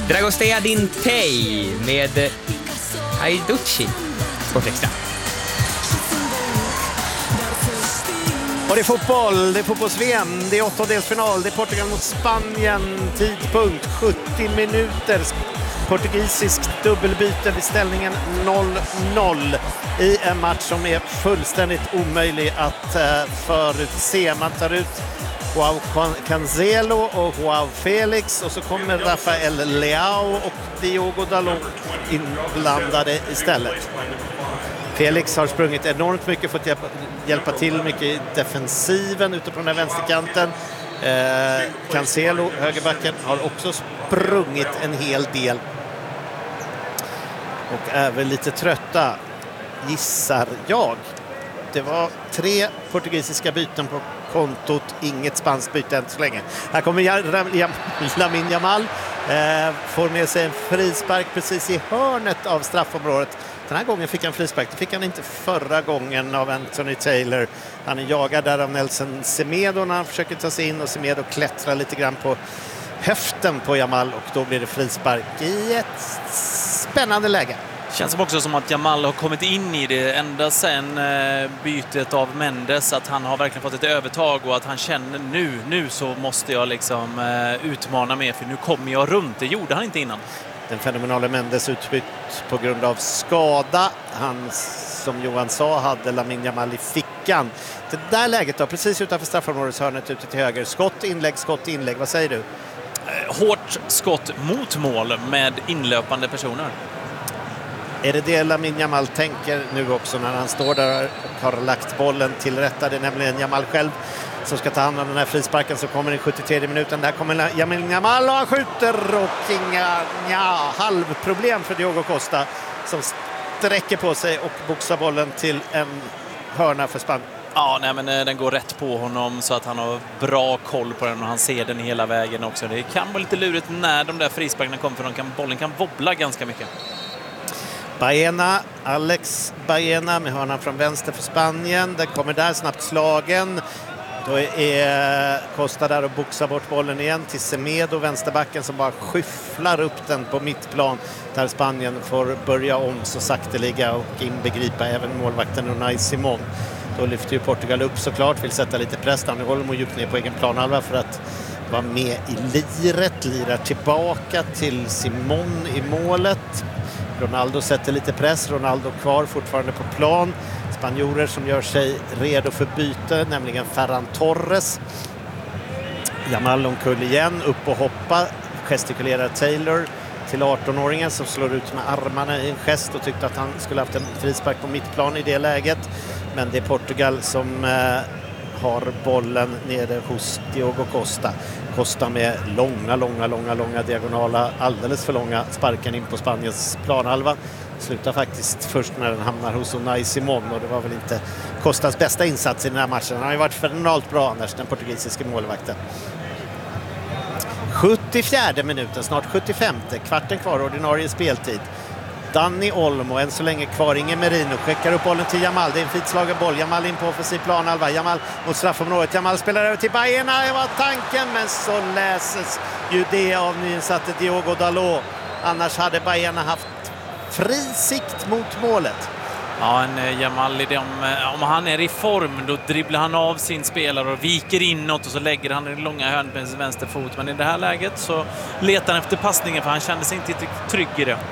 Dragostea Dintei med Haiduchi på Extra. Och det är fotboll, det är fotbolls-VM, det är åttondelsfinal, det är Portugal mot Spanien, tidpunkt 70 minuter. Portugisiskt dubbelbyte vid ställningen 0-0 i en match som är fullständigt omöjlig att förutse. Man tar ut Joao Cancelo och Joao Felix och så kommer Rafael Leao och Diogo Dalot inblandade istället. Felix har sprungit enormt mycket, fått hjälpa till mycket i defensiven ute på den här vänsterkanten. Cancelo, högerbacken, har också sprungit en hel del. Och är väl lite trötta, gissar jag. Det var 3 portugisiska byten på kontot, inget spanskt byte än så länge. Här kommer Lamine Yamal, får med sig en frispark precis i hörnet av straffområdet. Den här gången fick han frispark, det fick han inte förra gången av Anthony Taylor. Han är jagad där av Nelson Semedo när han försöker ta sig in och Semedo klättrar lite grann på höften på Yamal och då blir det frispark i ett spännande läge. Känns också som att Yamal har kommit in i det ända sedan bytet av Mendes, att han har verkligen fått ett övertag och att han känner nu så måste jag liksom utmana mer för nu kommer jag runt. Det gjorde han inte innan. Den fenomenala Mendes utbytt på grund av skada. Han, som Johan sa, hade Lamine Yamal i fickan. Det där läget då, precis utanför straffområdeshörnet ute till höger. Skott, inlägg. Vad säger du? Hårt skott mot mål med inlöpande personer. Är det Lamine Yamal tänker nu också när han står där och har lagt bollen till rätta? Det är nämligen Yamal själv som ska ta hand om den här frisparken som kommer i 73 minuten. Där kommer Lamine Yamal och han skjuter och halvproblem för Diogo Costa som sträcker på sig och boxar bollen till en hörna för Spanien. Ja, nej, men den går rätt på honom så att han har bra koll på den och han ser den hela vägen också. Det kan vara lite lurigt när de där frisparkarna kommer för bollen kan wobbla ganska mycket. Alex Baena med hörnan från vänster för Spanien. Den kommer där snabbt slagen. Då är Costa där och boxar bort bollen igen till Semedo, vänsterbacken, som bara skyfflar upp den på mittplan där Spanien får börja om så sakteliga och inbegripa även målvakten Unai Simon. Då lyfter ju Portugal upp såklart, vill sätta lite press. Han håller djupt ner på egen planhalva för att vara med i liret. Lirar tillbaka till Simon i målet. Ronaldo sätter lite press. Ronaldo kvar fortfarande på plan. Spanjorer som gör sig redo för byte, nämligen Ferran Torres. Yamal omkull igen, upp och hoppa. Gestikulerar Taylor till 18-åringen som slår ut med armarna i en gest och tyckte att han skulle haft en frispark på mittplan i det läget. Men det är Portugal som har bollen nere hos Diogo Costa. Costa med långa diagonala, alldeles för långa sparken in på Spaniens planhalva. Slutar faktiskt först när den hamnar hos Unai Simon och det var väl inte Costas bästa insats i den här matchen. Han har ju varit fenomenalt bra annars, den portugisiska målvakten. 74 minuten, snart 75, kvarten kvar ordinarie speltid. Dani Olmo, än så länge kvar, ingen Merino, skickar upp bollen till Yamal, det är en fitslagen boll, Yamal in på offensiv planhalva, Yamal mot straffområdet, Yamal spelar över till Baena, det var tanken, men så läses ju det av nyinsatte Diogo Dalot. Annars hade Baena haft fri sikt mot målet. Ja, en Yamal, om han är i form då dribblar han av sin spelare och viker inåt och så lägger han den långa hörnet med sin vänster fot. Men i det här läget så letar han efter passningen för han kände sig inte trygg i det.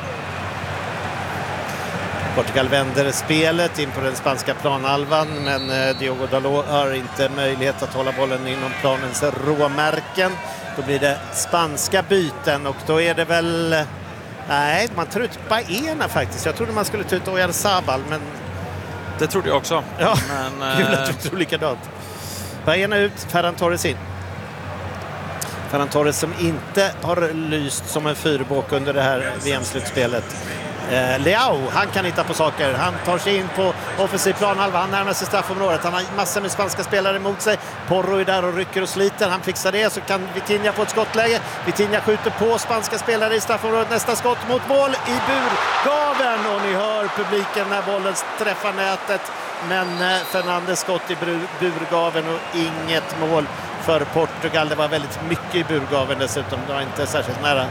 Portugal vänder spelet in på den spanska planhalvan, men Diogo Dalot har inte möjlighet att hålla bollen inom planens råmärken. Då blir det spanska byten och då är det väl... Nej, man tar ut Baena faktiskt. Jag trodde man skulle ta ut Oyarzabal, men... Det trodde jag också. Ja, men, kul att du tror likadant. Baena ut, Ferran Torres in. Ferran Torres som inte har lyst som en fyrbåk under det här VM-slutspelet. Leao, han kan hitta på saker. Han tar sig in på offensiv planhalva. Han närmar sig straffområdet. Han har massor med spanska spelare emot sig. Porro är där och rycker och sliter. Han fixar det, så kan Vitinha få ett skottläge. Vitinha skjuter på spanska spelare i straffområdet. Nästa skott mot mål i burgaven. Och ni hör publiken när bollen träffar nätet. Men Fernandes skott i burgaven och inget mål för Portugal. Det var väldigt mycket i burgaven dessutom. Det var inte särskilt nära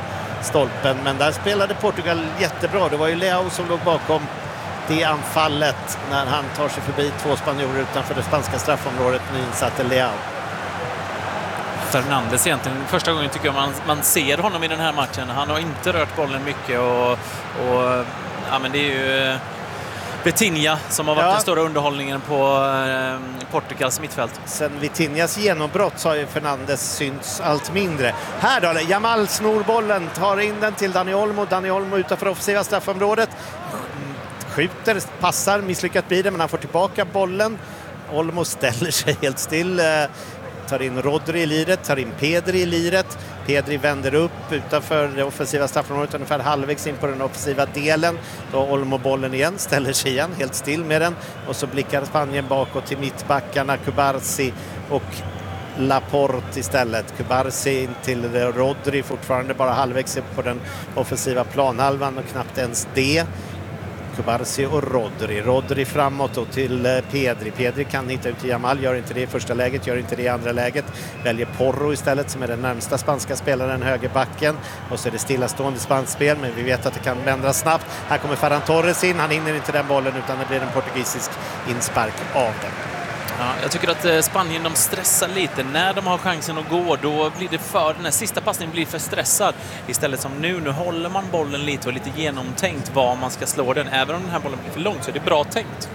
stolpen. Men där spelade Portugal jättebra. Det var ju Leao som låg bakom det anfallet när han tar sig förbi 2 spanjorer utanför det spanska straffområdet med insatte Leao. Fernandes egentligen, första gången tycker jag man ser honom i den här matchen. Han har inte rört bollen mycket och ja, men det är ju Vitinha som har varit den stora underhållningen på Portugals mittfält. Sen Vitinhas genombrott så har ju Fernandes synts allt mindre. Här då, Yamal snor bollen, tar in den till Dani Olmo. Dani Olmo utanför offensiva straffområdet. Skjuter, passar, misslyckat blir det, men han får tillbaka bollen. Olmo ställer sig helt still. Tar in Rodri i liret, tar in Pedri i liret. Pedri vänder upp utanför det offensiva straffområdet, ungefär halvvägs in på den offensiva delen. Då Olmo bollen igen, ställer sig igen, helt still med den. Och så blickar Spanien bakåt till mittbackarna, Cubarsí och Laporte istället. Cubarsí in till Rodri, fortfarande bara halvvägs upp på den offensiva planhalvan och knappt ens det. Cubarsí och Rodri framåt och till Pedri. Pedri kan hitta ut till Yamal, gör inte det i första läget, gör inte det i andra läget. Väljer Porro istället som är den närmsta spanska spelaren, högerbacken. Och så är det stillastående spanskspel, men vi vet att det kan vända snabbt. Här kommer Ferran Torres in, han hinner inte den bollen utan det blir en portugisisk inspark av den. Ja, jag tycker att Spanien de stressar lite. När de har chansen att gå, då blir det den här sista passningen blir för stressad. Istället som nu håller man bollen lite och lite genomtänkt var man ska slå den. Även om den här bollen blir för lång så är det bra tänkt.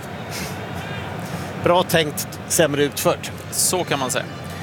Bra tänkt, sämre utfört. Så kan man säga.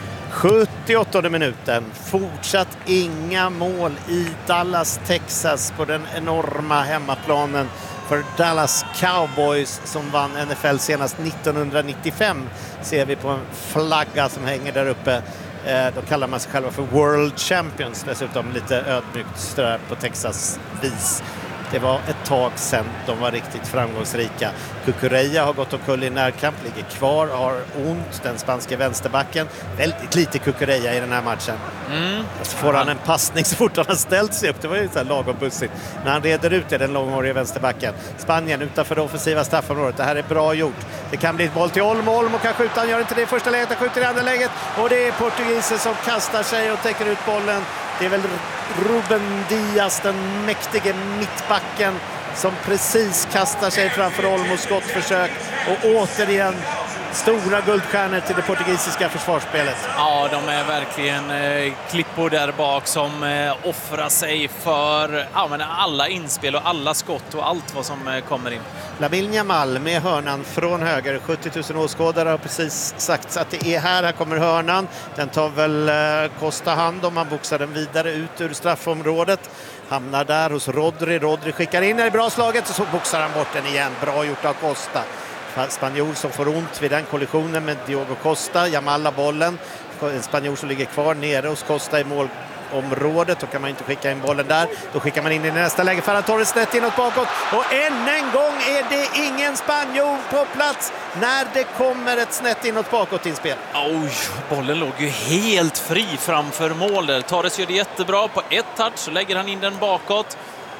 78:e minuten. Fortsatt inga mål i Dallas, Texas på den enorma hemmaplanen för Dallas Cowboys som vann NFL senast 1995. Ser vi på en flagga som hänger där uppe. Då kallar man sig själva för World Champions. Dessutom lite ödmjukt strö på Texas vis. Det var ett tag sedan de var riktigt framgångsrika. Cucurella har gått omkull i närkamp, ligger kvar, har ont, den spanska vänsterbacken. Väldigt lite Cucurella i den här matchen. Så får han en passning så fort han har ställt sig upp. Det var ju så här lagom bussigt. När han reder ut den långhåriga vänsterbacken. Spanien utanför det offensiva straffområdet. Det här är bra gjort. Det kan bli ett boll till Olmo. Olmo kan skjuta, han gör inte det i första läget, han skjuter i andra läget. Och det är portugiser som kastar sig och täcker ut bollen. Det är väl Ruben Diaz, den mäktige mittbacken, som precis kastar sig framför Olmos skottförsök. Och återigen stora guldstjärnor till det portugisiska försvarsspelet. Ja, de är verkligen klippor där bak som offrar sig för alla inspel och alla skott och allt vad som kommer in. Lamine Yamal med hörnan från höger. 70 000 åskådare har precis sagt att det är här kommer hörnan. Den tar väl Costa hand om man boxar den vidare ut ur straffområdet. Hamnar där hos Rodri. Rodri skickar in i bra slaget och så boxar han bort den igen. Bra gjort av Costa. Spanjor som får ont vid den kollisionen med Diogo Costa. Yamal har bollen. En spanjor som ligger kvar nere hos Costa i målområdet. Då kan man inte skicka in bollen där. Då skickar man in i nästa läge. Ferran Torres snett inåt bakåt. Och än en gång är det ingen spanjor på plats när det kommer ett snett inåt bakåt inspel. Oj, bollen låg ju helt fri framför mål där. Torres gör det jättebra. På ett touch så lägger han in den bakåt.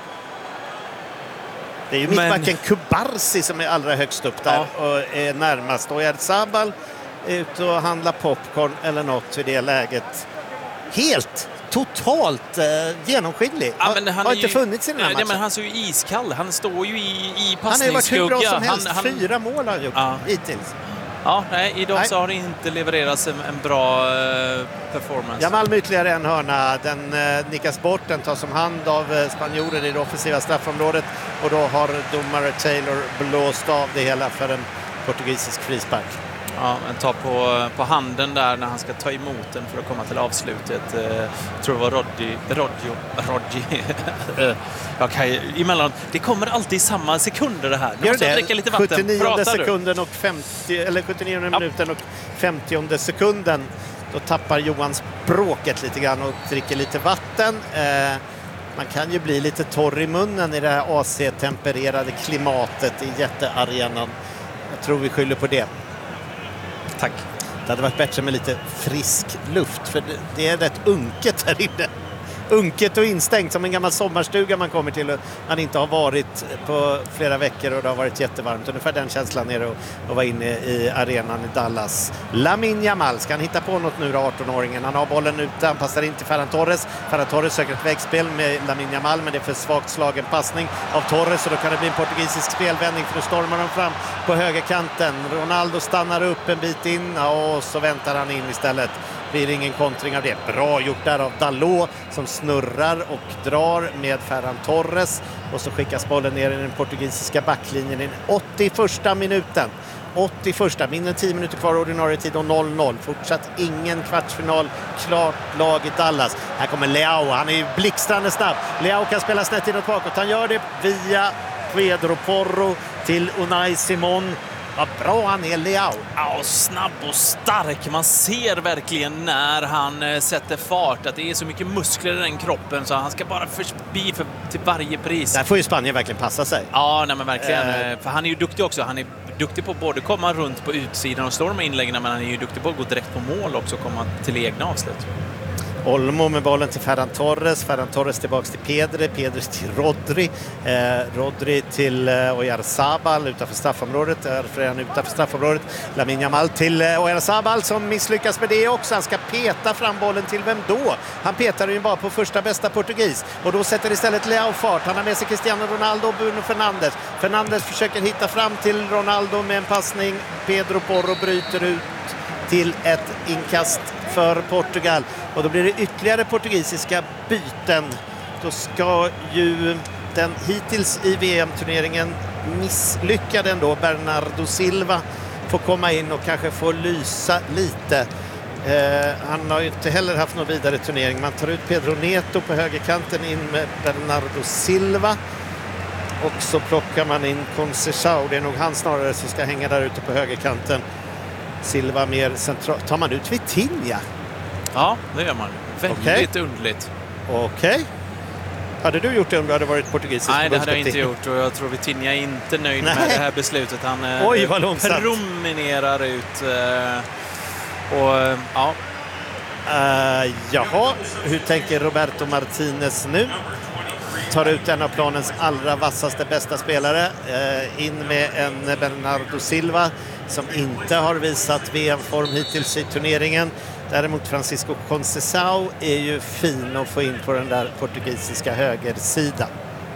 Det är ju mittbacken Cubarsí som är allra högst upp där och är närmast. Och Sabal är ute och handlar popcorn eller något i det läget. Helt, totalt genomskinlig. Ja, men har inte funnits i den här matchen. Men han ser ju iskall. Han står ju i passningsskugga. Han har ju varit hur bra som helst. 4 mål har han gjort hittills. Ja, idag så har det inte levererats en bra performance. Yamal med ytterligare en hörna. Den nickas bort, den tas som hand av spanjorer i det offensiva straffområdet. Och då har domare Taylor blåst av det hela för en portugisisk frispark. Ja, men ta på handen där när han ska ta emot den för att komma till avslutet. Jag tror det var Rodri. Jag kan emellan. Det kommer alltid i samma sekunder det här. Gör det? Dricka lite vatten. 79 sekunden och 79 minuten och 50 sekunden. Då tappar Johan språket lite grann och dricker lite vatten. Man kan ju bli lite torr i munnen i det här AC-tempererade klimatet i jättearenan. Jag tror vi skyller på det. Tack. Det hade varit bättre med lite frisk luft, för det är rätt unket här inne. unket och instängt som en gammal sommarstuga man kommer till och man inte har varit på flera veckor och det har varit jättevarmt. Ungefär den känslan är det att vara inne i arenan i Dallas. Lamine Yamal, ska han hitta på något nu då, 18-åringen? Han har bollen ute, han passar in till Ferran Torres. Ferran Torres söker ett vägspel med Lamine Yamal, men det är för svagt slagen passning av Torres och då kan det bli en portugisisk spelvändning för då stormar de fram på högerkanten. Ronaldo stannar upp en bit in och så väntar han in istället. Blir ingen kontring av det. Bra gjort där av Dalot som snurrar och drar med Ferran Torres och så skickas bollen ner i den portugisiska backlinjen i den 81:a minuten. 81:a, mindre än 10 minuter kvar ordinarie tid och 0-0. Fortsatt ingen kvartsfinal, klart lag i Dallas. Här kommer Leao, han är ju blixtrande snabb. Leao kan spela snett inåt bakåt. Han gör det via Pedro Porro till Unai Simon. Vad bra han är, Leao. Ja, snabb och stark. Man ser verkligen när han sätter fart att det är så mycket muskler i den kroppen så han ska bara förbi till varje pris. Där får ju Spanien verkligen passa sig. Ja, nej, men verkligen. För han är ju duktig också. Han är duktig på både komma runt på utsidan och slå de inläggen, men han är ju duktig på att gå direkt på mål också och komma till egna avslut. Olmo med bollen till Ferran Torres. Ferran Torres tillbaks till Pedri. Pedri till Rodri. Rodri till Oyarzabal utanför straffområdet. Därför är han utanför straffområdet. Lamine Yamal till Oyarzabal som misslyckas med det också. Han ska peta fram bollen till vem då? Han petar ju bara på första bästa portugis. Och då sätter istället Leao fart. Han har med sig Cristiano Ronaldo och Bruno Fernandes. Fernandes försöker hitta fram till Ronaldo med en passning. Pedro Porro bryter ut till ett inkast för Portugal. Och då blir det ytterligare portugisiska byten. Då ska ju den hittills i VM-turneringen misslyckade ändå Bernardo Silva få komma in och kanske få lysa lite. Han har ju inte heller haft någon vidare turnering. Man tar ut Pedro Neto på högerkanten in med Bernardo Silva. Och så plockar man in Conceição. Det är nog han snarare som ska hänga där ute på högerkanten. Silva mer centralt. Tar man ut Vitinha? Ja, det gör man. Väldigt underligt. Okej. Hade du gjort det om du hade varit portugisisk? Nej, det hade jag inte gjort och jag tror Vitinha är inte nöjd med det här beslutet. Han promenerar ut och ja. Jaha, hur tänker Roberto Martinez nu? Tar ut en av planens allra vassaste bästa spelare. In med en Bernardo Silva som inte har visat VM-form hittills i turneringen. Däremot Francisco Conceição är ju fin att få in på den där portugisiska högersidan.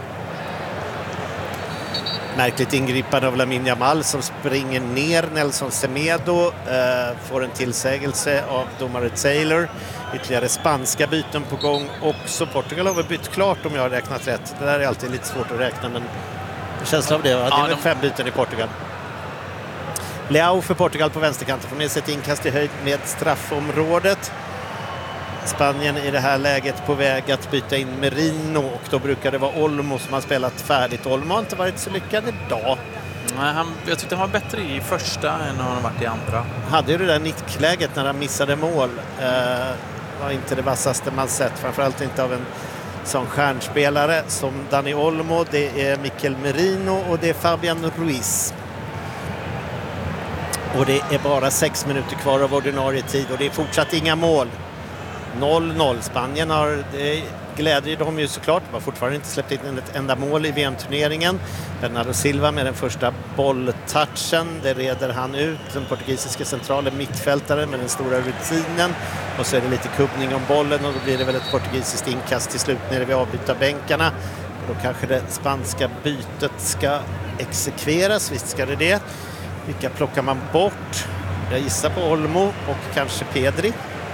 Märkligt ingripande av Lamine Yamal som springer ner Nelson Semedo. Får en tillsägelse av domare Taylor. Ytterligare spanska byten på gång. Också Portugal har väl bytt klart om jag har räknat rätt. Det där är alltid lite svårt att räkna, men känslan av det var det är väl 5 byten i Portugal. Leao för Portugal på vänsterkanten får med sig ett inkast i höjd med straffområdet. Spanien i det här läget på väg att byta in Merino och då brukar det vara Olmo som har spelat färdigt. Olmo har inte varit så lyckad idag. Nej, jag tyckte han var bättre i första än han har varit i andra. Hade ju det där nickläget när han missade mål. Var inte det vassaste man sett. Framförallt inte av en sån stjärnspelare som Dani Olmo. Det är Mikel Merino och det är Fabian Ruiz. Och det är bara 6 minuter kvar av ordinarie tid och det är fortsatt inga mål. 0-0. Spanien har, det glädjer dem ju såklart. De har fortfarande inte släppt in ett enda mål i VM-turneringen. Bernardo Silva med den första bolltouchen. Det reder han ut. Den portugisiska centrala mittfältare med den stora rutinen. Och så är det lite kubbning om bollen och då blir det väl ett portugisiskt inkast till slut nere vid avbytarbänkarna. Då kanske det spanska bytet ska exekveras. Visst ska det. Vilka plockar man bort? Jag gissar på Olmo och kanske Pedri.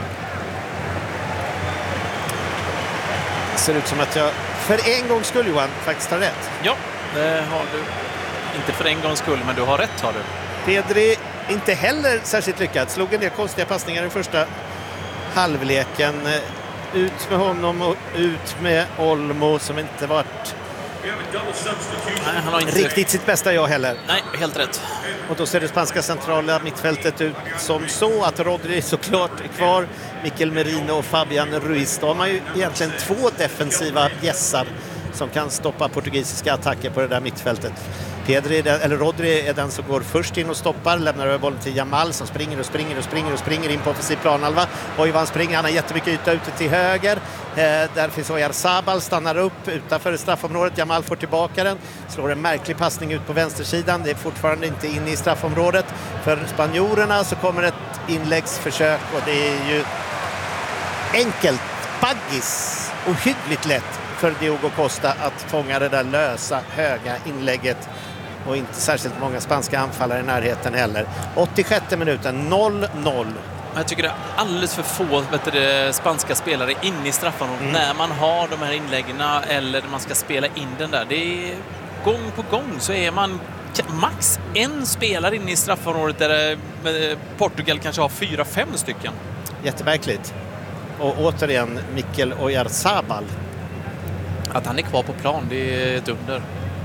Det ser ut som att jag för en gångs skull, Johan, faktiskt har rätt. Ja, det har du. Inte för en gångs skull, men du har rätt, har du. Pedri inte heller särskilt lyckad. Slog en del konstiga passningar i första halvleken. Ut med honom och ut med Olmo som inte varit han har inte riktigt sitt bästa jag heller. Nej, helt rätt. Och då ser det spanska centrala mittfältet ut som så att Rodri såklart är kvar. Mikel Merino och Fabian Ruiz. Då har man ju egentligen 2 defensiva gässar som kan stoppa portugisiska attacker på det där mittfältet. Rodri är den som går först in och stoppar, lämnar över bollen till Jamal som springer in på offensiv planhalva. Oj vad han springer, han har jättemycket yta ute till höger. Där finns Oyarzabal, stannar upp utanför straffområdet. Jamal får tillbaka den, slår en märklig passning ut på vänstersidan. Det är fortfarande inte inne i straffområdet. För spanjorerna så kommer ett inläggsförsök och det är ju enkelt, baggis, ohyggligt lätt för Diogo Costa att fånga det där lösa, höga inlägget. Och inte särskilt många spanska anfallare i närheten heller. 86 minuten, 0-0. Jag tycker det är alldeles för få spanska spelare inne i straffområdet när man har de här inläggen eller när man ska spela in den där. Det är gång på gång så är man max en spelare inne i straffområdet där Portugal kanske har 4-5 stycken. Jättemärkligt. Och återigen Mikel Oyarzabal. Att han är kvar på plan, det är ett under.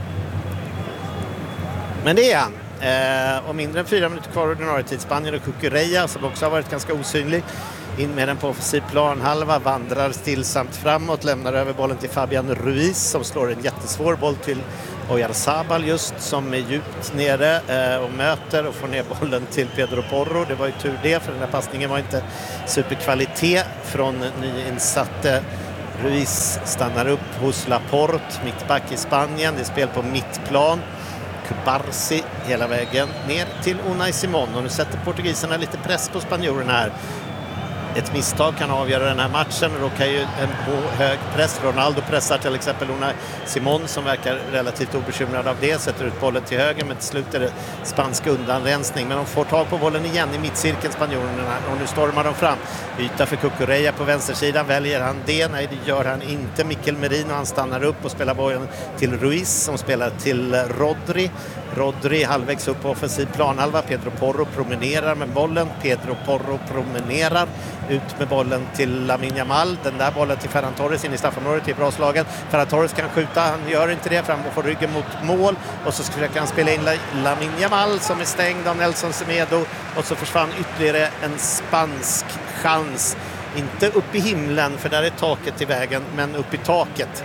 Men det är han. Och mindre än 4 minuter kvar ordinarie tid. Spanien och Cucurella som också har varit ganska osynlig. In med den på offensiv planhalva, vandrar stillsamt framåt, lämnar över bollen till Fabian Ruiz som slår en jättesvår boll till Oyarzabal just som är djupt nere och möter och får ner bollen till Pedro Porro. Det var ju tur det, för den här passningen var inte superkvalitet från nyinsatte. Ruiz stannar upp hos Laporte, mittback i Spanien. Det är spel på mittplan. Kubarsi hela vägen ner till Unai Simon. Och nu sätter portugiserna lite press på spanjorerna här. Ett misstag kan avgöra den här matchen. Då kan ju en hög press. Ronaldo pressar till exempel Unai Simon som verkar relativt obekymrad av det. Sätter ut bollen till höger, men till slut är det spansk undanrensning. Men de får tag på bollen igen i mittcirkeln, spanjorerna. Och nu stormar de fram. Yta för Cucurella på vänstersidan. Väljer han det? Nej, det gör han inte. Mikel Merino, han stannar upp och spelar bollen till Ruiz som spelar till Rodri. Rodri halvvägs upp på offensiv planhalva. Pedro Porro promenerar med bollen. Pedro Porro promenerar ut med bollen till Lamine Yamal. Den där bollen till Ferran Torres in i straffområdet i bra slagen. Ferran Torres kan skjuta, han gör inte det. Fram och får ryggen mot mål. Och så försöker han spela in Lamine Yamal som är stängd av Nelson Semedo. Och så försvann ytterligare en spansk chans. Inte upp i himlen, för där är taket i vägen, men upp i taket.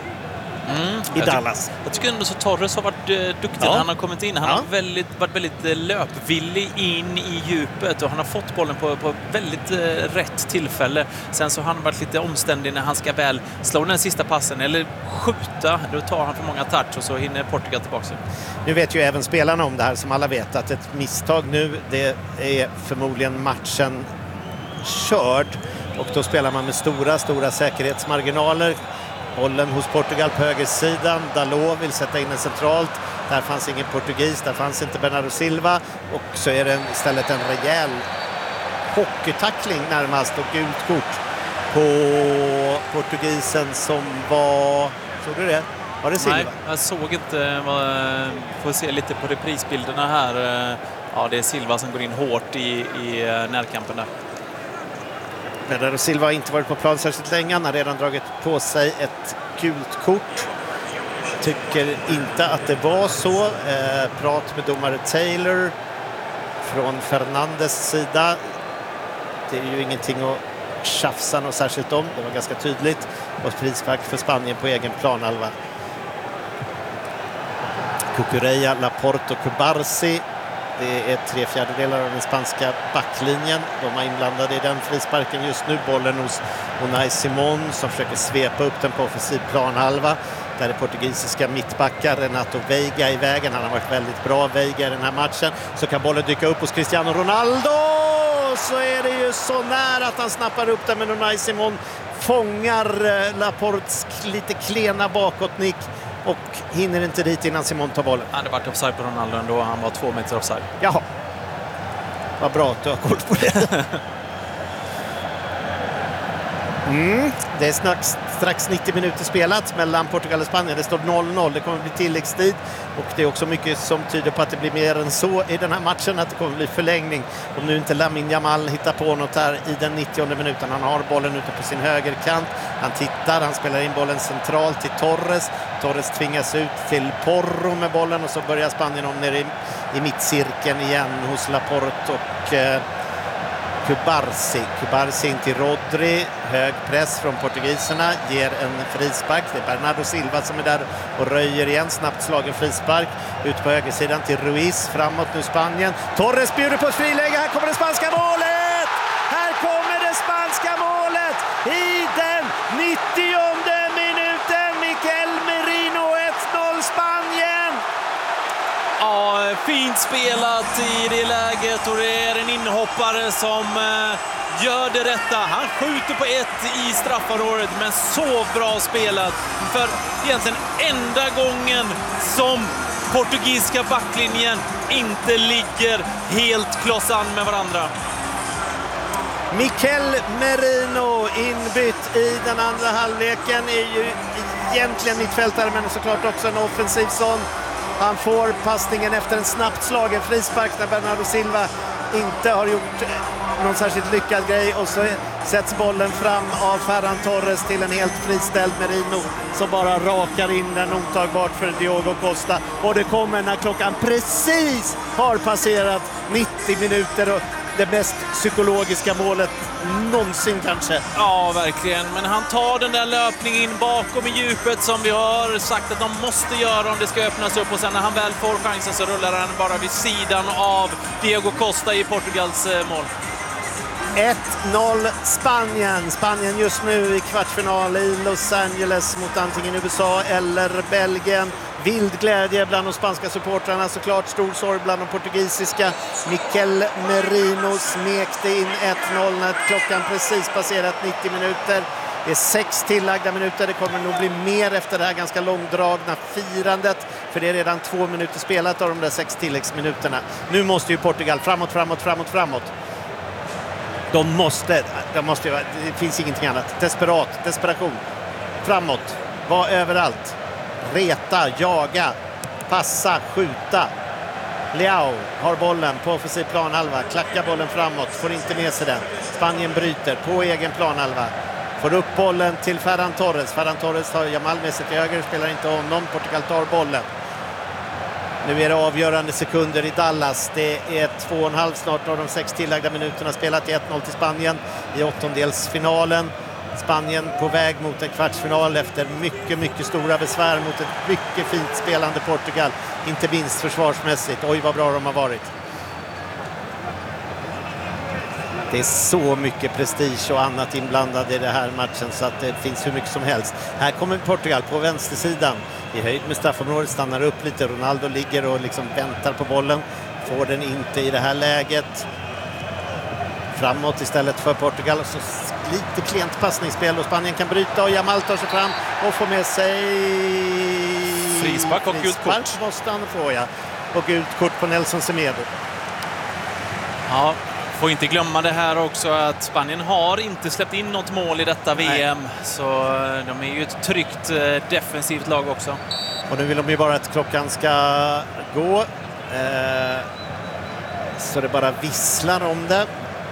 I Dallas. Jag tycker ändå så Torres har varit duktig när han har kommit in. Han har varit väldigt löpvillig in i djupet och han har fått bollen på väldigt rätt tillfälle. Sen så har han varit lite omständig när han ska väl slå den sista passen eller skjuta. Då tar han för många touch och så hinner Portugal tillbaka. Nu vet ju även spelarna om det här, som alla vet, att ett misstag nu, det är förmodligen matchen körd. Och då spelar man med stora säkerhetsmarginaler. Bollen hos Portugal på högersidan. Dalot vill sätta in den centralt. Där fanns ingen portugis, där fanns inte Bernardo Silva. Och så är det istället en rejäl hockeytackling närmast och gult kort på portugisen som var... Såg du det? Var det Silva? Nej, jag såg inte. Får se lite på reprisbilderna här. Ja, det är Silva som går in hårt i närkampen där. Bernardo Silva har inte varit på plan särskilt länge. Han har redan dragit på sig ett gult kort. Tycker inte att det var så. Prat med domare Taylor från Fernandes sida. Det är ju ingenting att tjafsa något särskilt om. Det var ganska tydligt. Och frispark för Spanien på egen planhalva. Cucurella, Laporte och Kubarsi. Det är 3/4 av den spanska backlinjen. De är inblandade i den frisparken just nu. Bollen hos Unai Simon som försöker svepa upp den på offensiv planhalva. Där är portugisiska mittbackar Renato Veiga i vägen. Han har varit väldigt bra, Veiga, i den här matchen. Så kan bollen dyka upp hos Cristiano Ronaldo. Så är det ju så nära att han snappar upp den, men Unai Simon fångar Laportes lite klena bakåtnick. Och hinner inte dit innan Simon tar bollen. Han hade varit offside på Ronaldo ändå. Han var 2 meter offside. Jaha. Vad bra att du har koll på det. Det är strax 90 minuter spelat mellan Portugal och Spanien. Det står 0-0. Det kommer bli tilläggstid. Och det är också mycket som tyder på att det blir mer än så i den här matchen. Att det kommer bli förlängning. Om nu inte Lamine Yamal hittar på något här i den 90:e minuten. Han har bollen ute på sin högerkant. Han tittar. Han spelar in bollen centralt till Torres. Torres tvingas ut till Porro med bollen. Och så börjar Spanien om ner i mittcirkeln igen hos Laporte och Kubarsi in till Rodri. Hög press från portugiserna. Ger en frispark. Det är Bernardo Silva som är där och röjer igen. Snabbt slagen frispark. Ut på högersidan till Ruiz. Framåt nu Spanien. Torres bjuder på ett friläge. Här kommer det spanska målet! Här kommer det spanska målet! I den 90:e minuten. Mikel Merino 1-0 Spanien! Ja, fint spelat i det läget och det är en inhoppare som gör det rätta. Han skjuter på ett i straffområdet, men så bra spelat. För egentligen enda gången som portugisiska backlinjen inte ligger helt klossan med varandra. Mikel Merino inbytt i den andra halvleken är ju egentligen mittfältare, men såklart också en offensiv sån. Han får passningen efter en snabbt slagen frispark där Bernardo Silva inte har gjort någon särskilt lyckad grej, och så sätts bollen fram av Ferran Torres till en helt friställd Merino som bara rakar in den otagbart för Diogo Costa, och det kommer när klockan precis har passerat 90 minuter och det mest psykologiska målet någonsin kanske. Ja, verkligen. Men han tar den där löpningen in bakom i djupet som vi har sagt att de måste göra om det ska öppnas upp. Och sen när han väl får chansen så rullar han bara vid sidan av Diogo Costa i Portugals mål. 1-0 Spanien. Spanien just nu i kvartsfinal i Los Angeles mot antingen USA eller Belgien. Vild glädje bland de spanska supportrarna, såklart stor sorg bland de portugisiska. Mikel Merino smekte in 1-0 när klockan precis passerat 90 minuter. Det är 6 tillagda minuter, det kommer nog bli mer efter det här ganska långdragna firandet. För det är redan 2 minuter spelat av de där 6 tilläggsminuterna. Nu måste ju Portugal framåt. De måste, det finns ingenting annat. Desperation. Framåt, var överallt. Reta, jaga, passa, skjuta. Leao har bollen på offensiv planhalva, klackar bollen framåt, får inte med sig den. Spanien bryter på egen planhalva. Får upp bollen till Ferran Torres. Ferran Torres har Jamal med sig till höger, spelar inte honom. Portugal tar bollen. Nu är det avgörande sekunder i Dallas. Det är 2,5 snart av de 6 tillagda minuterna spelat i 1-0 till Spanien i åttondelsfinalen. Spanien på väg mot en kvartsfinal efter mycket stora besvär mot ett mycket fint spelande Portugal. Inte minst försvarsmässigt. Oj, vad bra de har varit. Det är så mycket prestige och annat inblandade i den här matchen så att det finns hur mycket som helst. Här kommer Portugal på vänstersidan. I höjd med straffområdet, stannar upp lite. Ronaldo ligger och liksom väntar på bollen. Får den inte i det här läget. Framåt istället för Portugal. Och så lite klent passningsspel och Spanien kan bryta och Jamal tar sig fram och får med sig frispark och gult kort. Måste han få, ja. Och gult kort på Nelson Semedo. Ja, får inte glömma det här också att Spanien har inte släppt in något mål i detta VM. Nej. Så de är ju ett tryggt defensivt lag också. Och nu vill de ju bara att klockan ska gå. Så det bara visslar om det.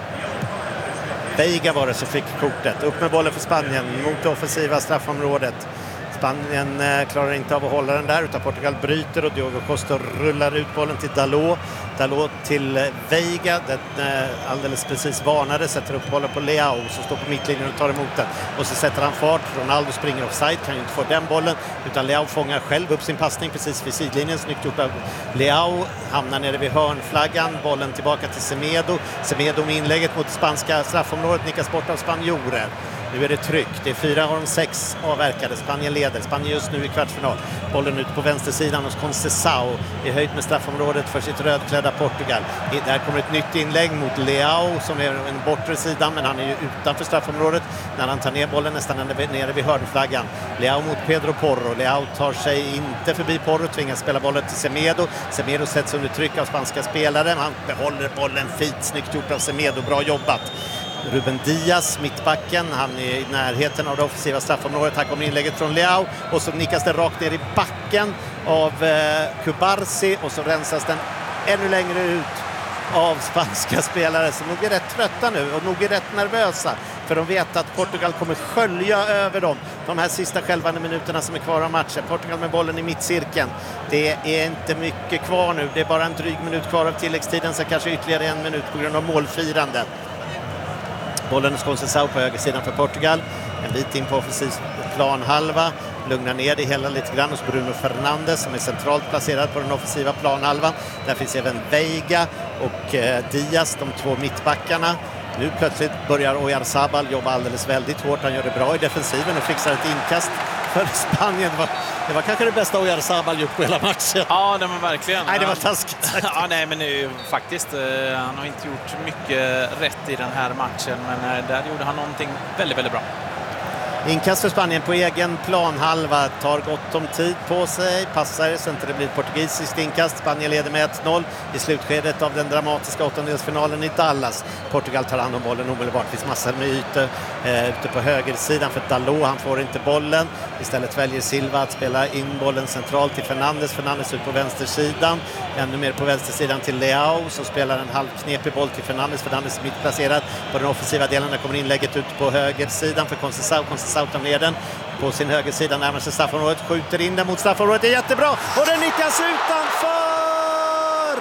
Veiga var det som fick kortet. Upp med bollen för Spanien mot det offensiva straffområdet. Spanien klarar inte av att hålla den där utan Portugal bryter och Diogo Costa rullar ut bollen till Dalot. Dalot till Veiga. Den alldeles precis varnade, sätter upp bollen på Leao som står på mittlinjen och tar emot den. Och så sätter han fart. Ronaldo springer offside, kan ju inte få den bollen utan Leao fångar själv upp sin passning precis vid sidlinjen. Snyggt gjort av Leao. Hamnar nere vid hörnflaggan. Bollen tillbaka till Semedo. Semedo med inlägget mot spanska straffområdet nickas bort av spanjorer. Nu är det tryck. Det är 4 av de 6 avverkade. Spanien leder. Spanien just nu i kvartsfinal. Bollen ut på vänstersidan hos Conceição i höjd med straffområdet för sitt rödklädda Portugal. Där kommer ett nytt inlägg mot Leao som är en bortre sidan, men han är ju utanför straffområdet när han tar ner bollen nästan nere vid hörnflaggan. Leao mot Pedro Porro. Leao tar sig inte förbi Porro, tvingas spela bollen till Semedo. Semedo sätts under tryck av spanska spelare. Han behåller bollen fint. Snyggt gjort av Semedo. Bra jobbat. Ruben Diaz, mittbacken, han är i närheten av det offensiva straffområdet. Här kommer inlägget från Leao och så nickas det rakt ner i backen av Kubarsi och så rensas den ännu längre ut av spanska spelare som nog är rätt trötta nu och nog är rätt nervösa för de vet att Portugal kommer skölja över dem de här sista skälvande minuterna som är kvar av matchen. Portugal med bollen i mittcirkeln. Det är inte mycket kvar nu, det är bara en dryg minut kvar av tilläggstiden, så kanske ytterligare en minut på grund av målfirande. Bollen hos Conceição på högersidan för Portugal. En bit in på offensiv planhalva. Lugnar ner det hela lite grann hos Bruno Fernandes som är centralt placerad på den offensiva planhalvan. Där finns även Veiga och Diaz, de två mittbackarna. Nu plötsligt börjar Oyarzabal jobba alldeles väldigt hårt. Han gör det bra i defensiven och fixar ett inkast för Spanien. Det var kanske det bästa Oyarzabal gjort på hela matchen. Ja, det var verkligen. Nej, det var taskigt sagt. Ja, nej, men nu, faktiskt, han har inte gjort mycket rätt i den här matchen. Men där gjorde han någonting väldigt, väldigt bra. Inkast för Spanien på egen planhalva, tar gott om tid på sig, passar så inte det blir ett portugisiskt inkast. Spanien leder med 1-0 i slutskedet av den dramatiska åttondelsfinalen i Dallas. Portugal tar hand om bollen omedelbart, det finns massor med ytor ute på högersidan för Dalot, han får inte bollen. Istället väljer Silva att spela in bollen centralt till Fernandes ut på vänstersidan, ännu mer på vänstersidan till Leao som spelar en halvknepig boll till Fernandes mittplacerad på den offensiva delen. Där kommer inlägget ut på högersidan för Conceição tar ner den på sin högersida, närmar sig straffområdet, skjuter in den mot straffområdet, det är jättebra och den nickas utanför!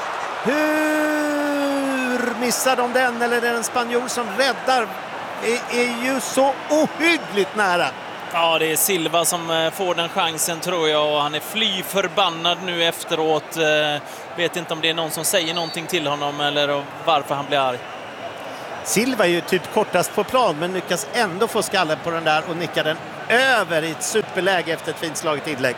Hur missar de den? Eller är det en spanjor som räddar? Det är ju så ohyggligt nära. Ja, det är Silva som får den chansen tror jag och han är fly förbannad nu efteråt. Vet inte om det är någon som säger någonting till honom eller varför han blir arg. Silva är ju typ kortast på plan men lyckas ändå få skallen på den där och nickar den över i ett superläge efter ett fint slaget inlägg.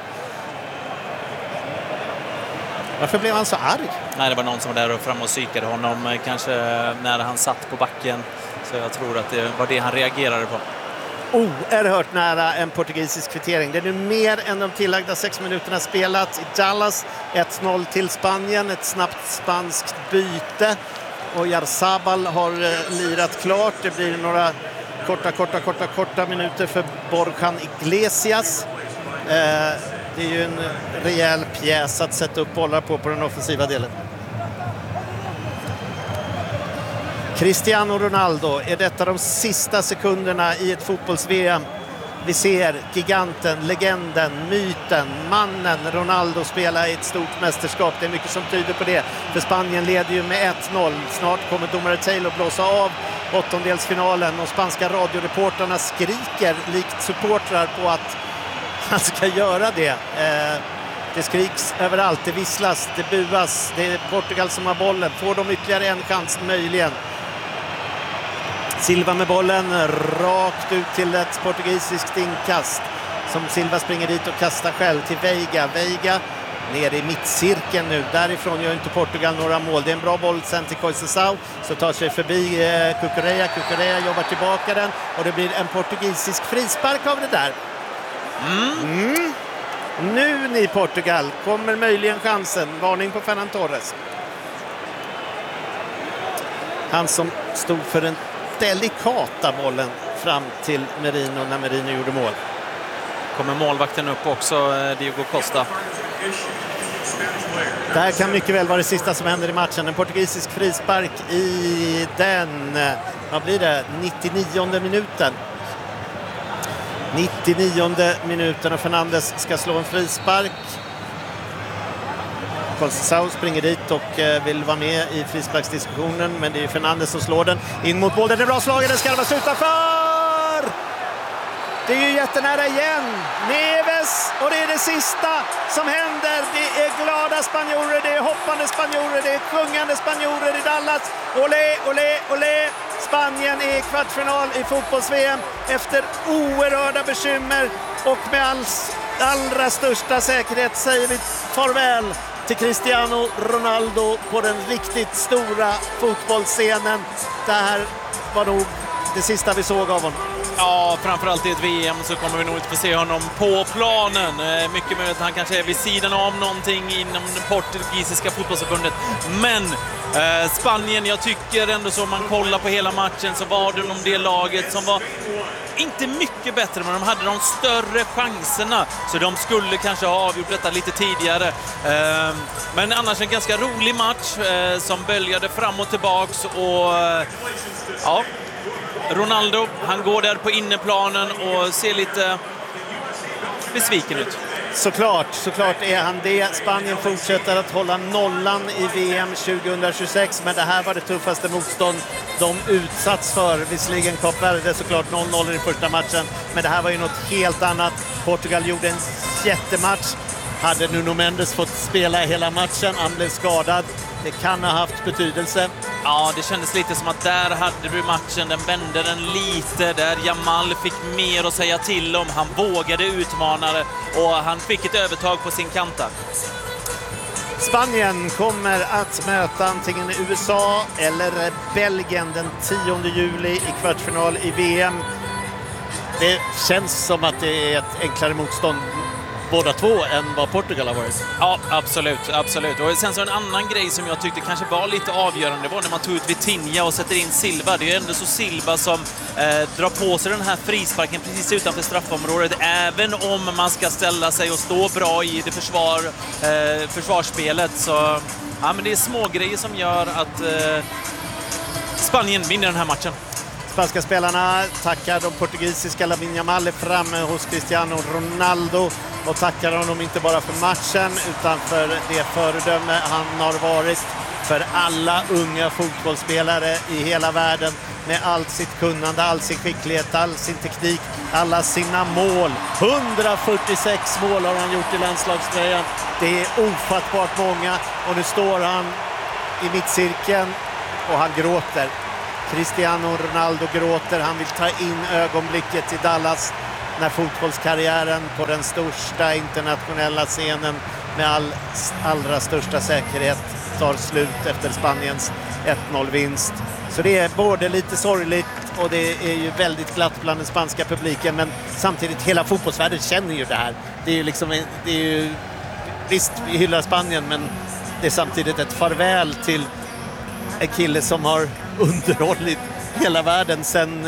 Varför blev han så arg? Nej, det var någon som var där och fram och psykade honom kanske när han satt på backen. Så jag tror att det var det han reagerade på. Oerhört nära en portugisisk kvittering. Det är nu mer än de tillagda 6 minuterna spelat i Dallas. 1-0 till Spanien, ett snabbt spanskt byte. Och Oyarzabal har lirat klart. Det blir några korta minuter för Borjan Iglesias. Det är ju en rejäl pjäs att sätta upp bollar på den offensiva delen. Cristiano Ronaldo, är detta de sista sekunderna i ett fotbolls-VM? Vi ser giganten, legenden, myten, mannen Ronaldo spela i ett stort mästerskap. Det är mycket som tyder på det. För Spanien leder ju med 1-0. Snart kommer domare Taylor blåsa av åttondelsfinalen. Och spanska radioreporterna skriker likt supportrar på att han ska göra det. Det skriks överallt, det visslas, det buas. Det är Portugal som har bollen. Får de ytterligare en chans möjligen? Silva med bollen rakt ut till ett portugisiskt inkast som Silva springer dit och kastar själv till Veiga. Veiga ner i mittcirkeln nu. Därifrån gör inte Portugal några mål. Det är en bra boll sen till Conceição så tar sig förbi Cucurella. Cucurella jobbar tillbaka den och det blir en portugisisk frispark av det där. Nu ni Portugal kommer möjligen chansen. Varning på Ferran Torres. Han som stod för den delikata bollen fram till Merino när Merino gjorde mål. Kommer målvakten upp också, Diego Costa. Det här kan mycket väl vara det sista som händer i matchen. En portugisisk frispark i den, vad blir det, 99:e minuten. 99:e minuten och Fernandes ska slå en frispark. Conceição springer dit och vill vara med i frisparksdiskussionen, men det är Fernandes som slår den in mot mål. Den är bra slagen, den ska vara utanför! Det är ju jättenära igen. Neves, och det är det sista som händer. Det är glada spanjorer, det är hoppande spanjorer, det är sjungande spanjorer i Dallas. Olé, olé, olé! Spanien är i kvartsfinal i fotbolls-VM efter oerhörda bekymmer och med allra största säkerhet säger vi farväl till Cristiano Ronaldo på den riktigt stora fotbollsscenen. Det här var nog det sista vi såg av honom. Ja, framförallt i ett VM så kommer vi nog inte få se honom på planen. Mycket möjligt att han kanske är vid sidan av någonting inom det portugisiska fotbollsförbundet. Men Spanien, jag tycker ändå så om man kollar på hela matchen så var det det laget som var inte mycket bättre, men de hade de större chanserna. Så de skulle kanske ha avgjort detta lite tidigare. Men annars en ganska rolig match som böljade fram och tillbaks. Och ja, Ronaldo, han går där på inneplanen och ser lite besviken ut. Såklart är han det. Spanien fortsätter att hålla nollan i VM 2026, men det här var det tuffaste motstånd de utsatts för. Visserligen Kap Verde såklart 0-0 i den första matchen, men det här var ju något helt annat. Portugal gjorde en jättematch. Hade Nuno Mendes fått spela hela matchen, han blev skadad. Det kan ha haft betydelse. Ja, det kändes lite som att där hade du matchen, den vände den lite, där Yamal fick mer att säga till om. Han vågade utmana det och han fick ett övertag på sin kanta. Spanien kommer att möta antingen USA eller Belgien den 10 juli i kvartsfinal i VM. Det känns som att det är ett enklare motstånd båda två än vad Portugal har varit. Ja, absolut. Och sen så en annan grej som jag tyckte kanske var lite avgörande var när man tog ut Vitinha och sätter in Silva. Det är ju ändå så Silva som drar på sig den här frisparken precis utanför straffområdet, även om man ska ställa sig och stå bra i det försvarsspelet. Så ja, men det är små grejer som gör att Spanien vinner den här matchen. Spanska spelarna tackar de portugisiska. Lamine Yamal är framme hos Cristiano Ronaldo och tackar honom inte bara för matchen utan för det föredöme han har varit för alla unga fotbollsspelare i hela världen med allt sitt kunnande, all sin skicklighet, all sin teknik, alla sina mål. 146 mål har han gjort i landslagströjan. Det är ofattbart många och nu står han i mittcirkeln och han gråter. Cristiano Ronaldo gråter, han vill ta in ögonblicket i Dallas när fotbollskarriären på den största internationella scenen med allra största säkerhet tar slut efter Spaniens 1-0-vinst. Så det är både lite sorgligt och det är ju väldigt glatt bland den spanska publiken, men samtidigt hela fotbollsvärlden känner ju det här. Det är ju liksom, det är ju, visst vi hyllar Spanien, men det är samtidigt ett farväl till en kille som har underhållit hela världen sedan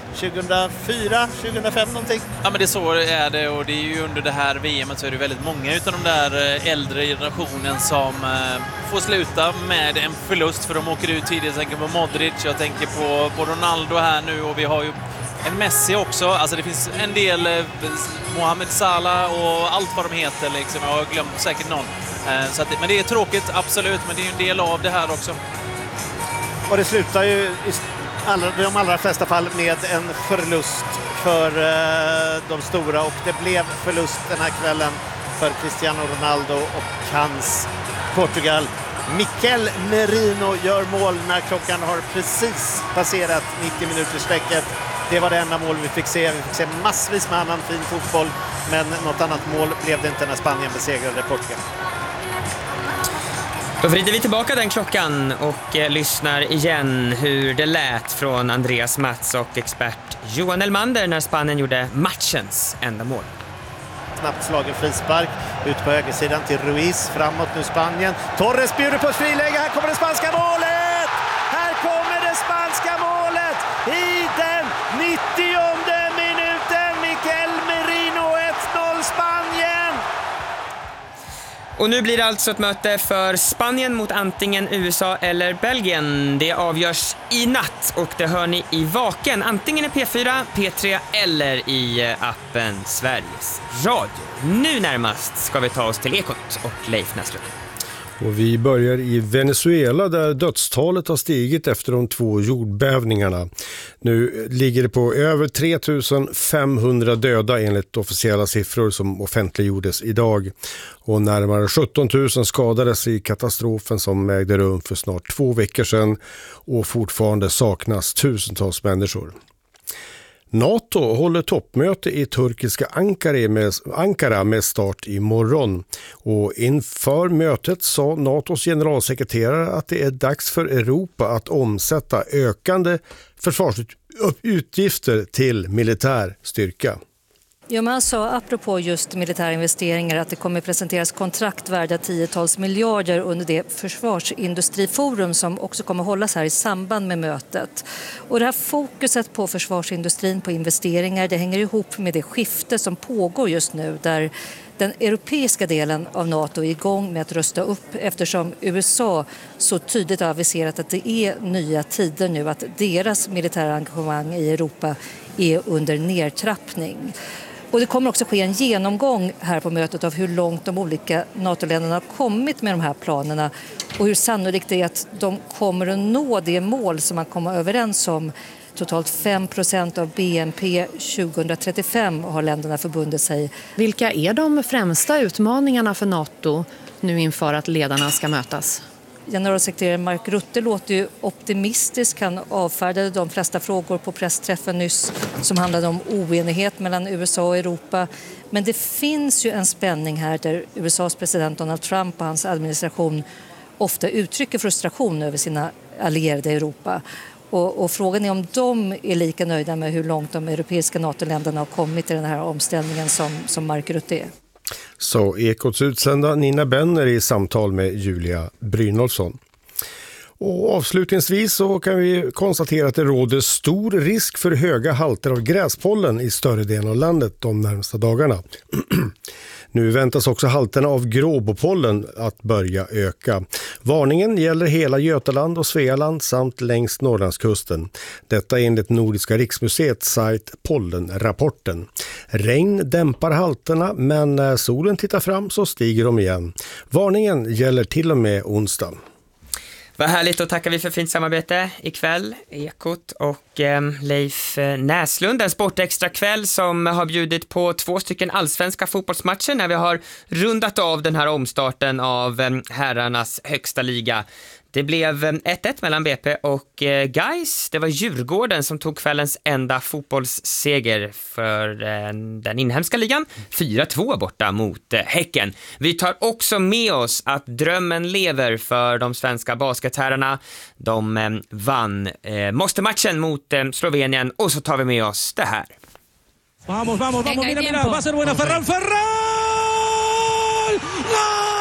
2004, 2005 någonting. Ja, men det så är det, och det är ju under det här VMet så är det väldigt många utav de där äldre generationen som får sluta med en förlust för de åker ut tidigt. Jag tänker på Modric, jag tänker på Ronaldo här nu, och vi har ju en Messi också. Alltså det finns en del Mohamed Salah och allt vad de heter liksom. Jag har glömt säkert någon. Så att, men det är tråkigt, absolut, men det är ju en del av det här också. Och det slutar ju i de allra flesta fall med en förlust för de stora, och det blev förlust den här kvällen för Cristiano Ronaldo och hans Portugal. Mikel Merino gör mål när klockan har precis passerat 90-minutersstrecket. Det var det enda mål vi fick se. Vi fick se massvis med annan fin fotboll, men något annat mål blev det inte när Spanien besegrade Portugal. Då vrider vi tillbaka den klockan och lyssnar igen hur det lät från Andreas Mats och expert Johan Elmander när Spanien gjorde matchens enda mål. Snabbt slagen frispark ut på högersidan till Ruiz, framåt nu Spanien. Torres bjuder på ett friläge, här kommer det spanska målet! Här kommer det spanska målet i den 90:e minuten. Mikel Merino, 1-0 Spanien! Och nu blir det alltså ett möte för Spanien mot antingen USA eller Belgien. Det avgörs i natt och det hör ni i Vaken. Antingen i P4, P3 eller i appen Sveriges Radio. Nu närmast ska vi ta oss till Ekot och Leif Näslund. Och vi börjar i Venezuela där dödstalet har stigit efter de 2 jordbävningarna. Nu ligger det på över 3500 döda enligt officiella siffror som offentliggjordes idag. Och närmare 17 000 skadades i katastrofen som ägde rum för snart 2 veckor sedan, och fortfarande saknas tusentals människor. NATO håller toppmöte i turkiska Ankara med start imorgon. Och inför mötet sa NATOs generalsekreterare att det är dags för Europa att omsätta ökande försvarsutgifter till militär styrka. Ja, man sa apropå just militära investeringar att det kommer presenteras kontrakt värda 10-tals miljarder under det försvarsindustriforum som också kommer hållas här i samband med mötet. Och det här fokuset på försvarsindustrin, på investeringar, det hänger ihop med det skifte som pågår just nu där den europeiska delen av NATO är igång med att rösta upp eftersom USA så tydligt har aviserat att det är nya tider nu, att deras militära engagemang i Europa är under nedtrappning. Och det kommer också ske en genomgång här på mötet av hur långt de olika NATO-länderna har kommit med de här planerna och hur sannolikt det är att de kommer att nå det mål som man kommer överens om. Totalt 5% av BNP 2035 har länderna förbundit sig. Vilka är de främsta utmaningarna för NATO nu inför att ledarna ska mötas? Generalsekreterare Mark Rutte låter ju optimistisk. Han avfärdade de flesta frågor på pressträffen nyss som handlade om oenighet mellan USA och Europa. Men det finns ju en spänning här där USAs president Donald Trump och hans administration ofta uttrycker frustration över sina allierade i Europa. Och frågan är om de är lika nöjda med hur långt de europeiska NATO-länderna har kommit i den här omställningen som Mark Rutte är. Så Ekots utsända Nina Benner i samtal med Julia Brynolfsson. Och avslutningsvis så kan vi konstatera att det råder stor risk för höga halter av gräspollen i större delen av landet de närmaste dagarna. Nu väntas också halterna av gråbopollen att börja öka. Varningen gäller hela Götaland och Svealand samt längs Norrlandskusten. Detta enligt Nordiska riksmuseets sajt Pollenrapporten. Regn dämpar halterna, men när solen tittar fram så stiger de igen. Varningen gäller till och med onsdagen. Vad härligt, och tackar vi för fint samarbete ikväll, Ekot och Leif Näslund. En sportextra kväll som har bjudit på 2 stycken allsvenska fotbollsmatcher när vi har rundat av den här omstarten av herrarnas högsta liga. Det blev 1-1 mellan BP och Gais. Det var Djurgården som tog kvällens enda fotbollsseger för den inhemska ligan. 4-2 borta mot Häcken. Vi tar också med oss att drömmen lever för de svenska basketherrarna. De vann måste-matchen mot Slovenien, och så tar vi med oss det här. Vamos, mira, va a ser buena Ferran! ¡Gol!